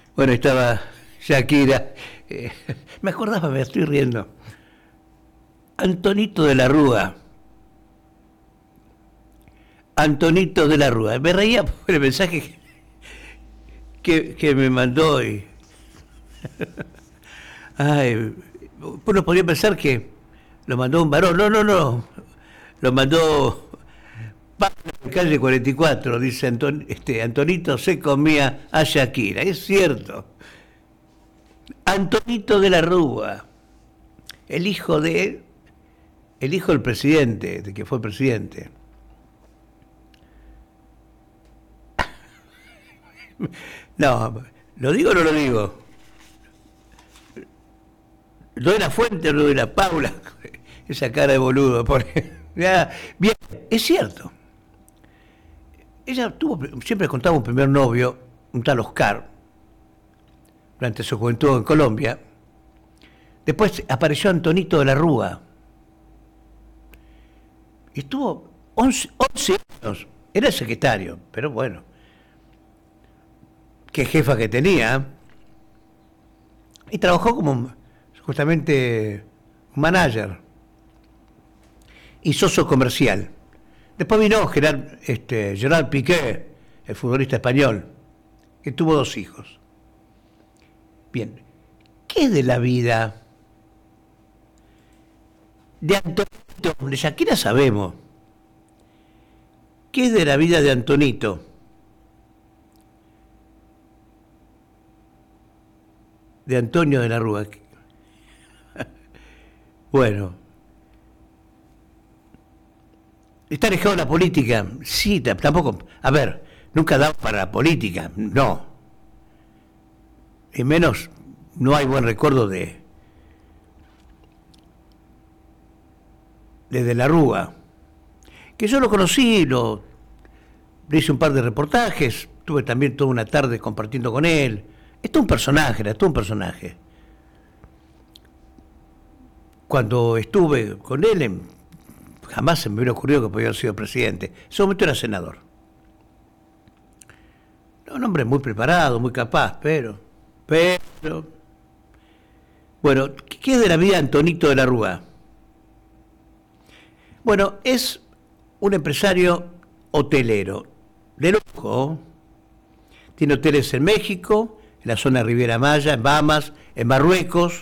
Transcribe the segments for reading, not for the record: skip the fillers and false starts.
Bueno, estaba Shakira. eh, Me acordaba, me estoy riendo. Antonito de la Rúa. Antonito de la Rúa. Me reía por el mensaje que me mandó. Ay, uno podría pensar que lo mandó un varón. No, no, no. Lo mandó Pablo de calle 44. Dice Antonito se comía a Shakira. Es cierto. Antonito de la Rúa. El hijo de. El hijo del presidente, de que fue presidente. No, ¿lo digo o no lo digo? ¿Lo de la Fuente o lo de la Paula? Esa cara de boludo. Bien, es cierto. Ella siempre contaba un primer novio, un tal Oscar, durante su juventud en Colombia. Después apareció Antonito de la Rúa. Y estuvo 11 años. Era el secretario, pero bueno. Qué jefa que tenía. Y trabajó como justamente manager y socio comercial. Después vino Gerard Piqué, el futbolista español, que tuvo 2 hijos. Bien, ¿qué es de la vida de Antonito? De Shakira sabemos. ¿Qué es de la vida de Antonito? De Antonio de la Rúa. Bueno, ¿está alejado de la política? Sí, tampoco. A ver, nunca da para la política, no. Y menos, no hay buen recuerdo de la Rúa. Que yo lo conocí, le hice un par de reportajes, tuve también toda una tarde compartiendo con él. Es todo un personaje, era todo un personaje. Cuando estuve con él, jamás se me hubiera ocurrido que podía haber sido presidente. En ese momento era senador. Un hombre muy preparado, muy capaz, pero... Bueno, ¿qué es de la vida de Antonito de la Rúa? Bueno, es un empresario hotelero, de lujo. Tiene hoteles en México, en la zona de Riviera Maya, en Bahamas, en Marruecos.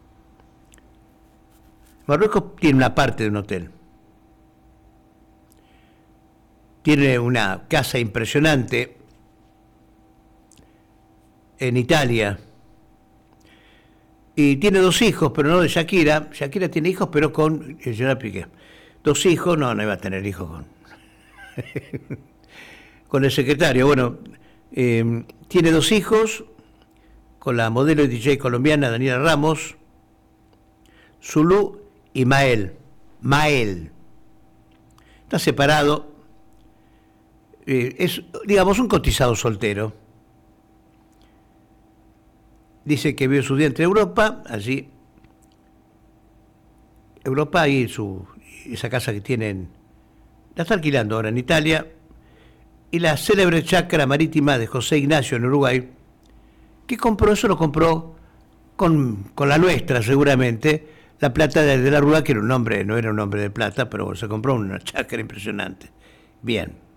Marruecos tiene una parte de un hotel. Tiene una casa impresionante en Italia. Y tiene 2 hijos, pero no de Shakira. Shakira tiene hijos, pero con Gerard Piqué. 2 hijos, no iba a tener hijos con el secretario. Bueno, tiene 2 hijos con la modelo y DJ colombiana Daniela Ramos, Zulú y Mael. Está separado. Es, digamos, un cotizado soltero. Dice que vio su día entre Europa, allí. Europa y esa casa que tienen, la está alquilando ahora en Italia. Y la célebre chacra marítima de José Ignacio en Uruguay, que compró, eso lo compró con la nuestra seguramente, la plata de la Rúa, que era un hombre, no era un hombre de plata, pero se compró una chacra impresionante. Bien.